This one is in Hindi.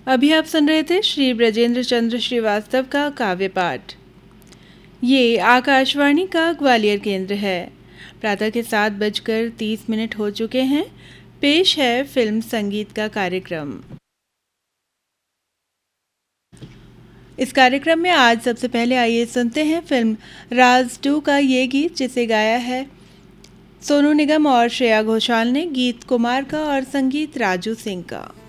अभी आप सुन रहे थे श्री ब्रजेंद्र चंद्र श्रीवास्तव का काव्य पाठ। ये आकाशवाणी का ग्वालियर केंद्र है। प्रातः के 7:30 हो चुके हैं। पेश है फिल्म संगीत का कार्यक्रम। इस कार्यक्रम में आज सबसे पहले आइए सुनते हैं फिल्म राज 2 का ये गीत, जिसे गाया है सोनू निगम और श्रेया घोषाल ने। गीत कुमार का और संगीत राजू सिंह का।